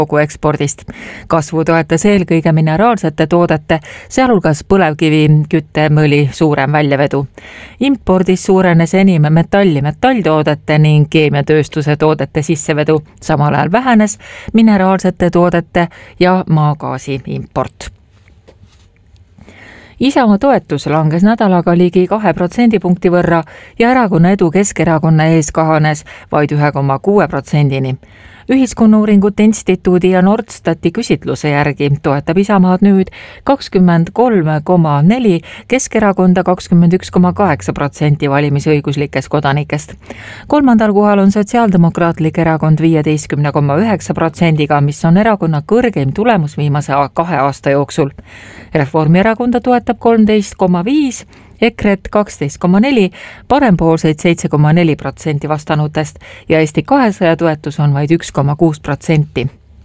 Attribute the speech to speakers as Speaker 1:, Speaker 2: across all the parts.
Speaker 1: kogu ekspordist. Kasvu toetas eelkõige mineraalsete toodete, sealhulgas põlevkivi, küttemõli suurem väljavedu. Impordis suurenes enim metalltoodete ning keemiatööstuse toodete sissevedu, samal ajal vähenes mineraalsete toodete ja maagaasi import. Isamaa toetus langes nädalaga ligi 2% võrra ja erakonna edu Keskerakonna ees kahanes vaid 1,6%-ni. Ühiskonnauuringute instituudi ja Nordstati küsitluse järgi toetab Isamaad nüüd 23,4%, Keskerakonda 21,8% valimisõiguslikest kodanikest. Kolmandal kohal on Sotsiaaldemokraatlik erakond 15,9%-ga, mis on erakonna kõrgeim tulemus viimase 2 aasta jooksul. Reformierakonda toetab 13,5%, EKRE-t 12,4%, parempoolseid 7,4% vastanutest ja Eesti 200 toetus on vaid 1,6%.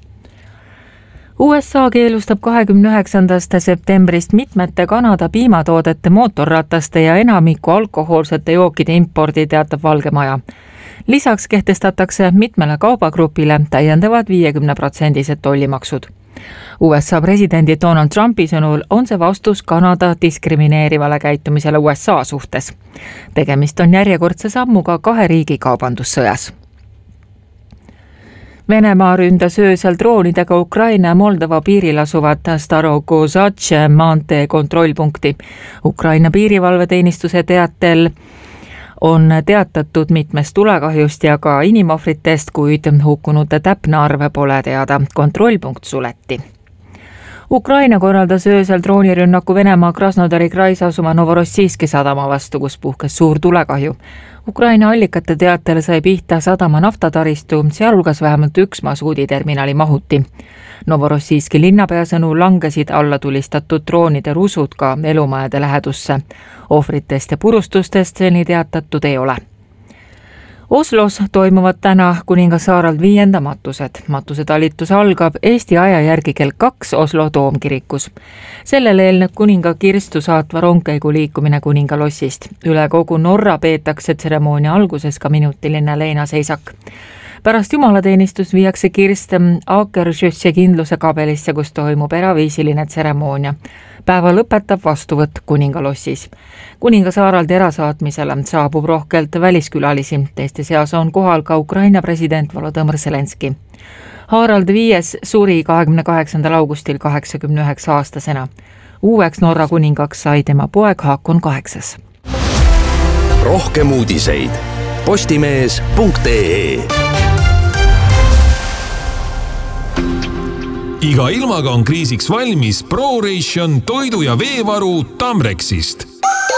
Speaker 1: USA keelustab 29. septembrist mitmete Kanada piimatoodete, mootorrataste ja enamiku alkohoolsete jookide impordi, teatab Valge Maja. Lisaks kehtestatakse mitmele kaubagrupile täiendavad 50% tollimaksud. USA presidendi Donald Trumpi sõnul on see vastus Kanada diskrimineerivale käitumisele USA suhtes. Tegemist on järjekordse sammuga 2 riigi kaubandussõjas. Venemaa ründas öösel droonidega Ukraina ja Moldova piiril asuvat Starogozhatše maantee kontrollpunkti. Ukraina piirivalveteenistuse teatel on teatatud mitmest tulekahjust ja ka inimohvritest, kuid hukkunute täpne arv pole teada. Kontrollpunkt suleti. Ukraina korraldas öösel droonirünnaku Venemaa Krasnodari krais asuma Novorossijski sadama vastu, kus puhkes suur tulekahju. Ukraina allikate teatel sai pihta sadama naftataristu, sealhulgas vähemalt 1 masuuditerminali mahuti. Novorossijski linnapea sõnul langesid alla tulistatud droonide rusud ka elumajade lähedusse. Ohvritest ja purustustest seni teatatud ei ole. Oslos toimuvad täna Kuningassaarel 5. matused. Matusetalitus algab Eesti aja järgi kell 2 Oslo Toomkirikus. Sellele eelneb kuninga kirstu saatva rongkäigu liikumine Kuningalossist. Üle kogu Norra peetakse tseremoonia alguses ka minutiline leinaseisak. Pärast jumalateenistust viiakse kirst Akershüsse kindluse kabelisse, kus toimub eraviisiline tseremoonia. Päeva lõpetab vastuvõtt Kuningalossis. Kuningassaarelt erasaatmisele saabub rohkelt väliskülalisi. Teiste seas on kohal ka Ukraina president Volodõmõr Zelenski. Harald V suri 28. augustil 89-aastasena. Uueks Norra kuningaks sai tema poeg Haakon VIII.
Speaker 2: Rohkem uudiseid postimees.ee.
Speaker 3: Iga ilmaga on kriisiks valmis ProRation toidu- ja veevaru Tamrexist.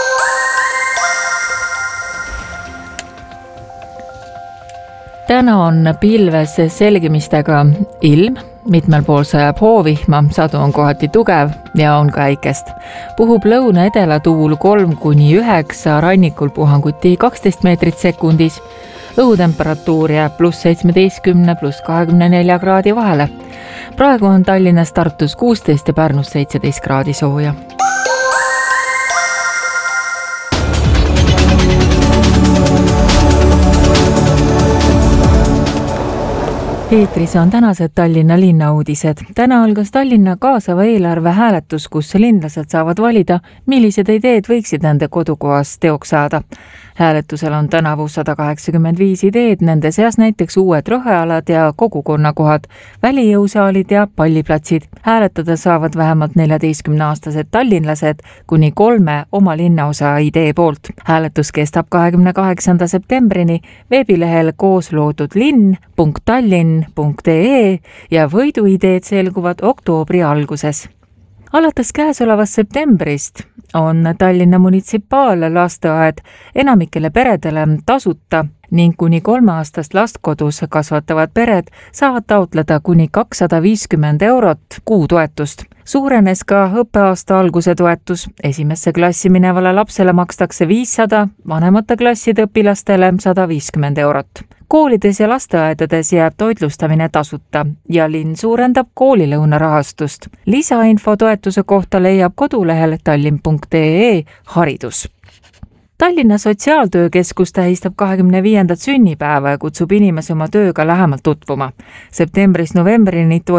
Speaker 1: Täna on pilves selgimistega ilm, mitmel pool sajab hoovihma, sadu on kohati tugev ja on ka äikest. Puhub lõuna-edela tuul 3–9, rannikul puhanguti 12 meetrit sekundis. Õhutemperatuur jääb +17 +24 kraadi vahele. Praegu on Tallinnas, Tartus 16 ja Pärnus 17 kraadi sooja. Eetris on tänased Tallinna linnauudised. Täna algas Tallinna kaasava eelarve hääletus, kus linlased saavad valida, millised ideed võiksid nende kodukohas teoks saada. Hääletusel on tänavu 185 ideed, nende seas näiteks uued rohealad ja kogukonnakohad, välijõusaalid ja palliplatsid. Hääletada saavad vähemalt 14-aastased tallinlased kuni 3 oma linnaosa idee poolt. Hääletus kestab 28. septembrini veebilehel koosloodudlinn.tallinn.ee ja võiduideed selguvad oktoobri alguses. Alates käesolevast septembrist on Tallinna munitsipaallasteaed enamikele peredele tasuta ning kuni 3-aastast last kodus kasvatavad pered saavad taotleda kuni 250 eurot kuutoetust. Suurenes ka õppeaasta alguse toetus. Esimesse klassi minevale lapsele makstakse 500, vanemate klasside õpilastele 150 eurot. Koolides ja lasteaedades jääb toitlustamine tasuta ja linn suurendab koolilõuna rahastust. Lisainfo toetuse kohta leiab kodulehel tallinn.ee haridus. Tallinna Sotsiaaltöökeskus tähistab 25. sünnipäeva ja kutsub inimesi oma tööga lähemalt tutvuma. Septembrist novembrini